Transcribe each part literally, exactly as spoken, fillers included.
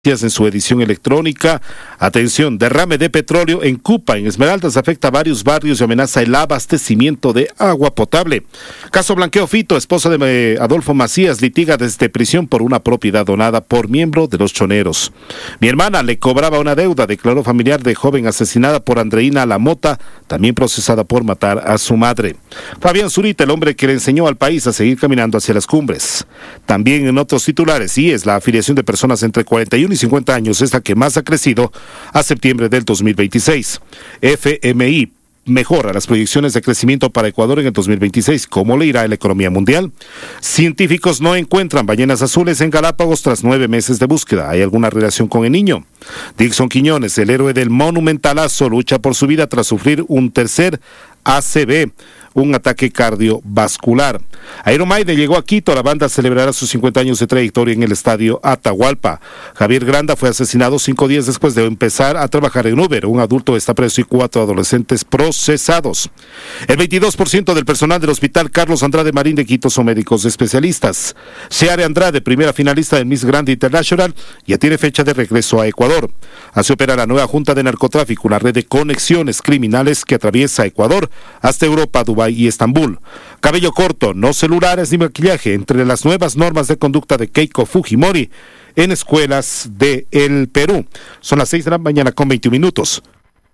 En su edición electrónica. Atención, derrame de petróleo en Cupa, en Esmeraldas, afecta a varios barrios y amenaza el abastecimiento de agua potable. Caso Blanqueo Fito, esposa de Adolfo Macías, litiga desde prisión por una propiedad donada por miembro de los choneros. Mi hermana le cobraba una deuda, declaró familiar de joven asesinada por Andreina Lamota, también procesada por matar a su madre. Fabián Zurita, el hombre que le enseñó al país a seguir caminando hacia las cumbres. También en otros titulares, sí, es la afiliación de personas entre cuarenta y uno y cincuenta años es la que más ha crecido a septiembre del dos mil veintiséis. F M I mejora las proyecciones de crecimiento para Ecuador en el dos mil veintiséis. ¿Cómo le irá a la economía mundial? Científicos no encuentran ballenas azules en Galápagos tras nueve meses de búsqueda. ¿Hay alguna relación con el niño? Dixon Quiñones, el héroe del monumentalazo, lucha por su vida tras sufrir un tercer A C V, un ataque cardiovascular. Iron Maiden llegó a Quito, la banda celebrará sus cincuenta años de trayectoria en el estadio Atahualpa. Javier Granda fue asesinado cinco días después de empezar a trabajar en Uber. Un adulto está preso y cuatro adolescentes procesados. El veintidós por ciento del personal del Hospital Carlos Andrade Marín de Quito son médicos especialistas. Seare Andrade, primera finalista del Miss Grand International, ya tiene fecha de regreso a Ecuador. Así opera la nueva Junta de Narcotráfico, una red de conexiones criminales que atraviesa Ecuador hasta Europa, Dubái y Estambul. Cabello corto, no celulares ni maquillaje, entre las nuevas normas de conducta de Keiko Fujimori en escuelas de el Perú. Son las seis de la mañana con veintiún minutos.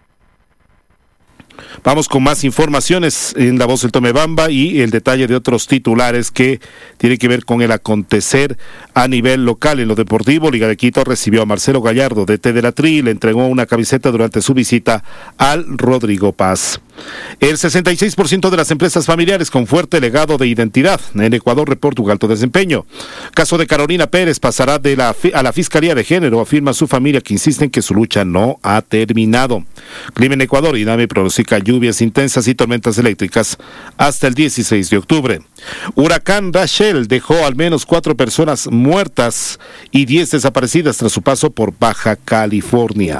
Vamos con más informaciones en La Voz del Tomebamba y el detalle de otros titulares que tiene que ver con el acontecer a nivel local. En lo deportivo, Liga de Quito recibió a Marcelo Gallardo, D T de la Tri, y le entregó una camiseta durante su visita al Rodrigo Paz. El sesenta y seis por ciento de las empresas familiares con fuerte legado de identidad en Ecuador reporta un alto desempeño. Caso de Carolina Pérez pasará de la, a la Fiscalía de Género, afirma su familia, que insiste en que su lucha no ha terminado. Clima en Ecuador, INAME pronostica lluvias intensas y tormentas eléctricas hasta el dieciséis de octubre. Huracán Rachel dejó al menos cuatro personas muertas y diez desaparecidas tras su paso por Baja California.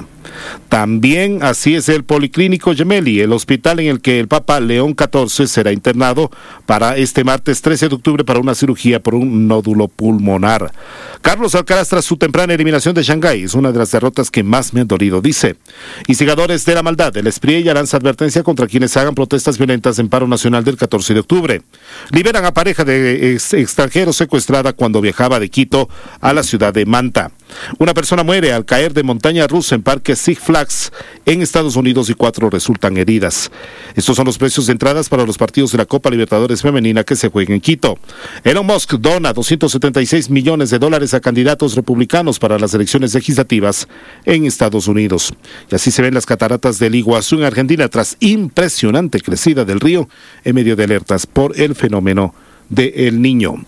También así es el Policlínico Gemelli, el hospital en el que el Papa León catorce será internado para este martes trece de octubre para una cirugía por un nódulo pulmonar. Carlos Alcaraz, tras su temprana eliminación de Shanghái, es una de las derrotas que más me han dolido, dice. Instigadores de la maldad, el Espriella ya lanza advertencia contra quienes hagan protestas violentas en paro nacional del catorce de octubre. Liberan a pareja de ex extranjeros secuestrada cuando viajaba de Quito a la ciudad de Manta. Una persona muere al caer de montaña rusa en Parque Six Flags en Estados Unidos y cuatro resultan heridas. Estos son los precios de entradas para los partidos de la Copa Libertadores Femenina que se juegan en Quito. Elon Musk dona doscientos setenta y seis millones de dólares a candidatos republicanos para las elecciones legislativas en Estados Unidos. Y así se ven las cataratas del Iguazú en Argentina tras impresionante crecida del río en medio de alertas por el fenómeno de El Niño.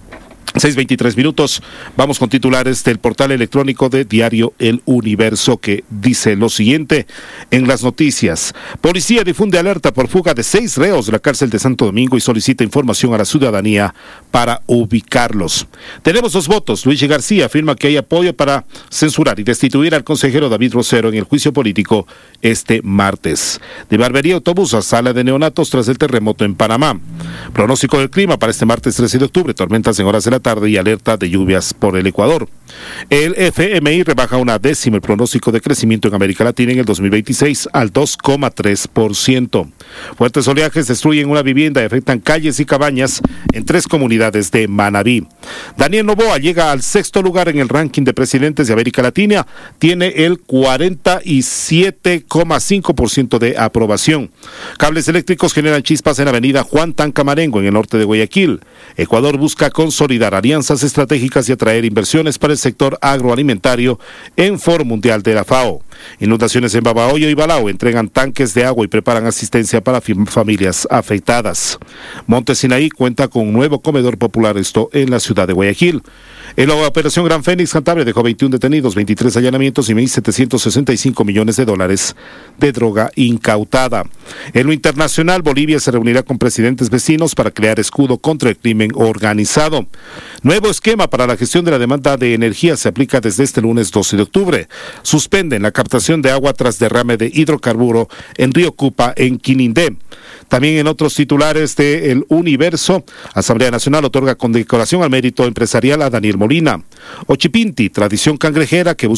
seis veintitrés minutos, vamos con titulares del portal electrónico de Diario El Universo, que dice lo siguiente en las noticias. Policía difunde alerta por fuga de seis reos de la cárcel de Santo Domingo y solicita información a la ciudadanía para ubicarlos. Tenemos dos votos. Luigi García afirma que hay apoyo para censurar y destituir al consejero David Rosero en el juicio político este martes. De barbería autobús a sala de neonatos tras el terremoto en Panamá. Pronóstico del clima para este martes trece de octubre, tormentas en horas de la tarde y alerta de lluvias por el Ecuador. El F M I rebaja una décima el pronóstico de crecimiento en América Latina en el dos mil veintiséis al dos coma tres por ciento. Fuertes oleajes destruyen una vivienda y afectan calles y cabañas en tres comunidades de Manabí. Daniel Noboa llega al sexto lugar en el ranking de presidentes de América Latina, tiene el cuarenta y siete coma cinco por ciento de aprobación. Cables eléctricos generan chispas en avenida Juan Tancamarengo en el norte de Guayaquil. Ecuador busca consolidar alianzas estratégicas y atraer inversiones para el sector agroalimentario en Foro Mundial de la FAO. Inundaciones en Babahoyo y Balao entregan tanques de agua y preparan asistencia para familias afectadas. Monte Sinaí cuenta con un nuevo comedor popular, esto en la ciudad de Guayaquil. En la operación Gran Fénix, Cantabria dejó veintiún detenidos, veintitrés allanamientos y mil setecientos sesenta y cinco millones de dólares de droga incautada. En lo internacional, Bolivia se reunirá con presidentes vecinos para crear escudo contra el crimen organizado. Nuevo esquema para la gestión de la demanda de energía se aplica desde este lunes doce de octubre. Suspenden la capacidad captación de agua tras derrame de hidrocarburo en Río Cupa, en Quinindé. También en otros titulares de El Universo, Asamblea Nacional otorga condecoración al mérito empresarial a Daniel Molina. Ochipinti, tradición cangrejera que busca